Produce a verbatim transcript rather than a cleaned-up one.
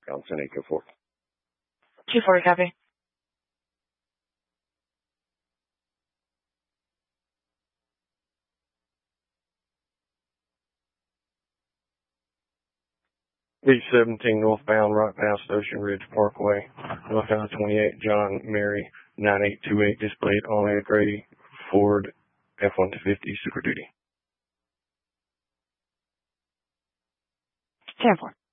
Ground San Eco four. two forty, copy. B seventeen northbound, right past Ocean Ridge Parkway, North Island twenty-eight, John Mary, nine eight two eight, displayed on a Grady Ford F one fifty Super Duty. ten four.